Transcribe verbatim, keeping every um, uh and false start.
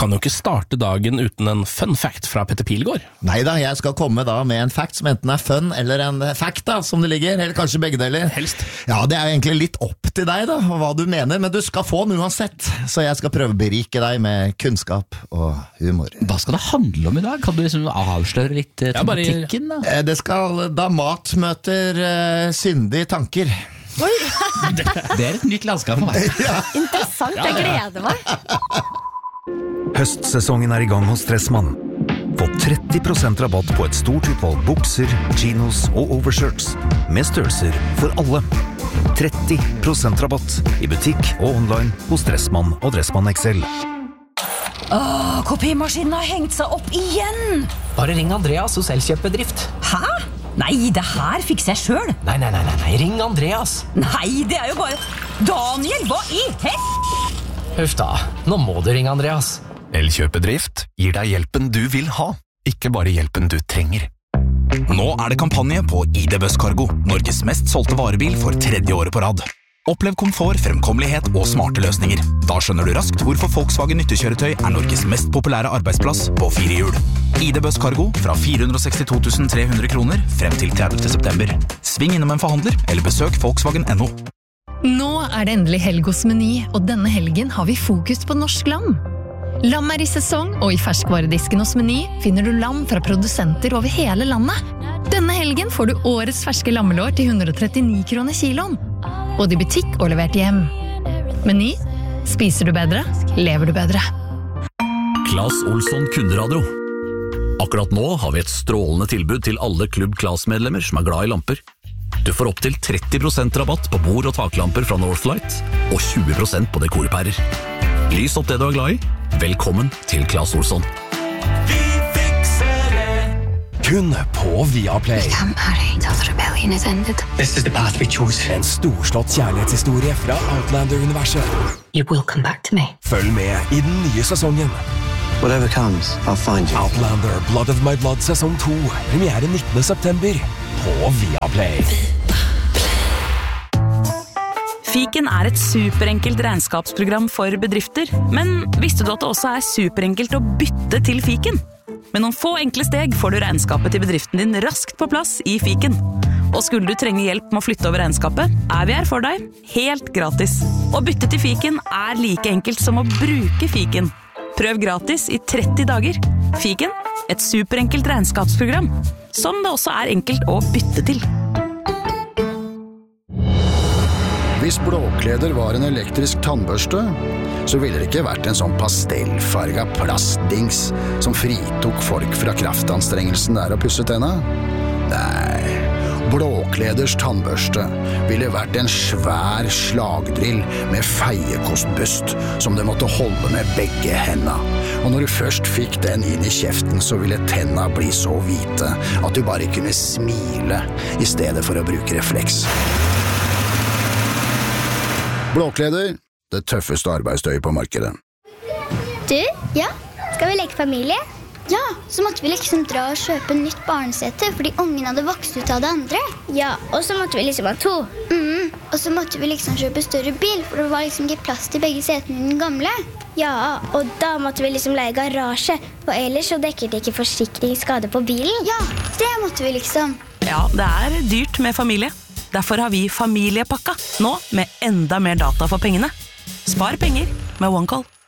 kan jo ikke starte dagen uten en fun fact fra Petter Pilgaard. Neida, jeg skal komme da med en fact som enten er fun eller en fact da, som det ligger, eller kanskje begge deler. Helst. Ja, det er jo egentlig litt opp til deg da, og hva du mener, men du skal få den uansett. Så jeg skal prøve å berike deg med kunnskap og humor. Hva skal det handle om i dag? Kan du liksom avsløre litt eh, Ja, bare- tematikken da? Eh, Det skal da mat møter uh, syndige tanker. Det er et nytt landskap for meg. Interessant, jeg gleder meg. Høstsesongen er i gang hos Stressmann. Få tretti prosent rabatt på et stort utvalg bukser, chinos og overshirts med størrelser for alle. tretti prosent rabatt i butikk og online hos Stressmann og Dressmann X L. Åh, kopimaskinen har hengt seg opp igjen! Bare ring Andreas hos Elkjøp-bedrift. Hæ? Nei, det her fikser jeg selv. Nei, nei, nei, nei, nei, ring Andreas. Nei, det er jo bare... Daniel, hva i hel... Huff da, nå må du ringe Andreas. Elkjøp-bedrift gir deg hjelpen du vil ha, ikke bare hjelpen du trenger. Nå er det kampanje på I D Buss Cargo, Norges mest solgte varebil for tredje året på rad. Opplev komfort, fremkommelighet og smarte løsninger. Da skjønner du raskt hvorfor Volkswagen nyttekjøretøy er Norges mest populære arbeidsplass på fire hjul. I D Buss Cargo fra fire hundre og sekstito tusen tre hundre kroner frem til tredivte september. Sving innom en forhandler eller besøk Volkswagen punktum no. Nå er det endelig helg hos Meny, og denne helgen har vi fokus på norsk lam. Lam er i sesong, og i ferskvaredisken hos Meny finner du lam fra produsenter over hele landet. Denne helgen får du årets ferske lammelår til hundre og trettini kroner kiloen. Både i butikk og levert hjem. Meny. Spiser du bedre, lever du bedre. Claes Olsson kunderadio. Akkurat nå har vi et strålende tilbud til alle Klubb Claes-medlemmer som er glad i lamper. Du får opp til tretti prosent rabatt på bord- og taklamper fra Northlight, og tjue prosent på dekorpærer. Lys opp det du er glad i. Velkommen til Claes Olsson. Vi fikser det. Kun på Viaplay. We can't marry until the rebellion is ended. This is the path we chose. En storslått kjærlighetshistorie fra Outlander-universet. You will come back to me. Følg med i den nye sesongen. Whatever comes, I'll find you. Outlander, Blood of My Blood, sesong to. Premiere nittende september. På Viaplay. Fiken er et superenkelt regnskapsprogram for bedrifter, men visste du at det også er superenkelt å bytte til Fiken? Med noen få enkle steg får du regnskapet til bedriften din raskt på plass i Fiken. Og skulle du trenge hjelp med å flytte over regnskapet, er vi her for deg, helt gratis. Å bytte til Fiken er like enkelt som å bruke Fiken. Prøv gratis i tretti dager. Fiken, et superenkelt regnskapsprogram, som det også er enkelt å bytte til. Hvis blåkleder var en elektrisk tannbørste, så ville det ikke vært en sånn pastellfarga plastdings som fritok folk fra kraftanstrengelsen der å pusse tenna. Nei, blåkleders tannbørste ville vært en svær slagdrill med feiekostbust som det måtte holde med begge hendene. Og når du først fikk den inn i kjeften, så ville tenna bli så hvite at du bare kunne smile i stedet for å bruke refleks. Blåkleder, det tøffeste arbeidstøyet på markedet. Du, ja, skal vi leke familie? Ja, så måtte vi liksom dra og kjøpe nytt barnesete, fordi ungen hadde vokst ut av det andre. Ja, og så måtte vi liksom ha to. Mm, og så måtte vi liksom kjøpe større bil, for det var liksom ikke plass til begge setene i den gamle. Ja, og da måtte vi liksom leie garasje, for ellers så dekket det ikke forsikringsskade på bilen. Ja, det måtte vi liksom. Ja, det er dyrt med familie. Derfor har vi familiepakka, nå med enda mer data for pengene. Spar penger med OneCall.